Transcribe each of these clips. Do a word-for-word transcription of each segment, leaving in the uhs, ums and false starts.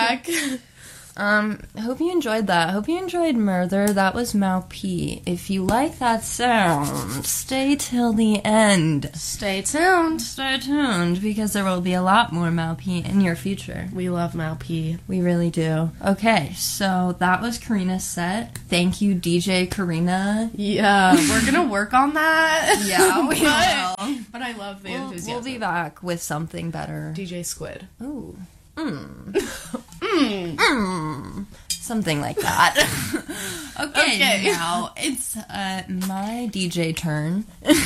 back. Um, hope you enjoyed that. Hope you enjoyed Murder. That was Mau P. If you like that sound, stay till the end. Stay tuned. Stay tuned, because there will be a lot more Mau P in your future. We love Mau P. We really do. Okay, so that was Karina's set. Thank you, D J Karina. Yeah, we're gonna work on that. Yeah, we but, will. But I love the We'll, enthusiasm. we'll be back with something better. D J Squid. Ooh. Mm. Mm. Mm. Something like that. okay, Okay. now it's uh, my D J turn.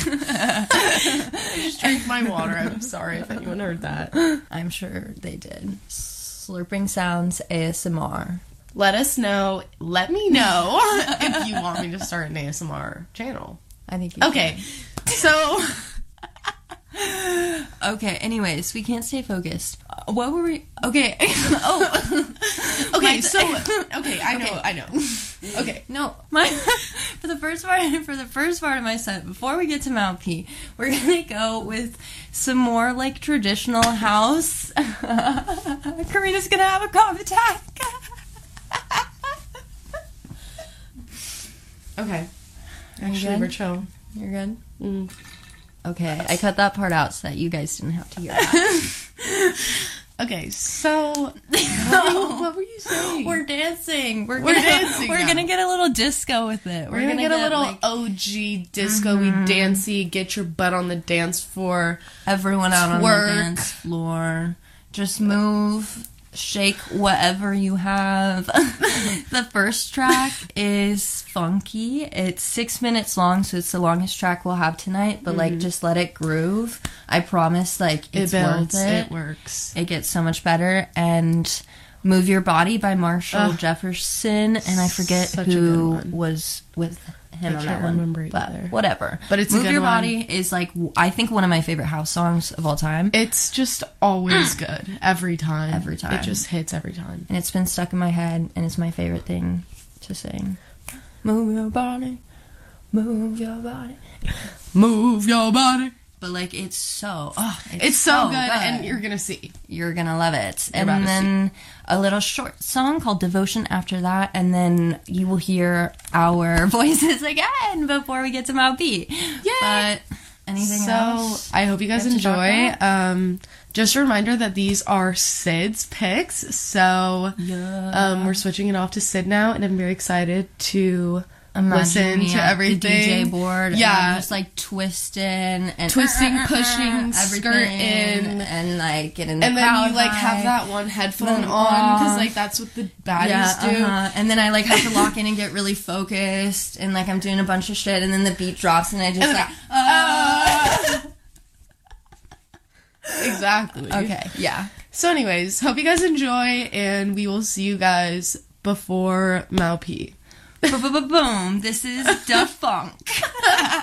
Just drink my water. I'm sorry if anyone heard that. I'm sure they did. Slurping Sounds A S M R. Let us know. Let me know if you want me to start an A S M R channel. I think you Okay, so... Okay, anyways, we can't stay focused. Uh, what were we... Okay. oh. Okay, My- so... Okay, I know, Okay. I know. Okay. No, my for the first part for the first part of my set, before we get to Mau P, we're gonna go with some more like traditional house. Karina's gonna have a cough attack. Okay. You Actually, good? we're chill. You're good? Mm. Okay, I cut that part out so that you guys didn't have to hear that. Okay, so... What, were you, what were you saying? We're dancing. We're, We're gonna, dancing We're now. gonna get a little disco with it. We're, gonna, get, a little like, O G disco-y, dancey, get your butt on the dance floor. everyone out on twerk. the dance floor. Just move, shake whatever you have. The first track is funky. It's six minutes long, so it's the longest track we'll have tonight. But like, just let it groove. I promise, like it's it builds. worth it. It works. It gets so much better. And Move Your Body by Marshall Ugh. Jefferson, and I forget Such a good who one. was with him I on can't that remember one. But either. whatever. But it's a Move good Your one. Body is like, I think, one of my favorite house songs of all time. It's just always good. Every time. Every time. It just hits every time. And it's been stuck in my head, and it's my favorite thing to sing. Move your body, move your body. Move your body. But like, it's so, oh, it's, It's so, good, and you're gonna see. You're gonna love it. You're And about to then a little short song called Devotion after that, and then you will hear our voices again before we get to Mau P. Yay! But anything so, else? I hope you guys we have to talk enjoy. about? Um, just a reminder that these are Sid's picks, so Yeah. um, we're switching it off to Sid now, and I'm very excited to Imagine listen me to at everything. the D J board. Yeah. And I'm just like twisting and Twisting, uh, uh, uh, pushing, everything, skirting. and like getting the And then crowd you like high. have that one headphone Then on because off. like that's what the baddies Yeah, do. uh-huh. And then I like have to lock in and get really focused, and like I'm doing a bunch of shit, and then the beat drops, and I just And then like, uh, Exactly. okay, yeah. So, anyways, hope you guys enjoy, and we will see you guys before Mau P. Boom, this is Da Funk.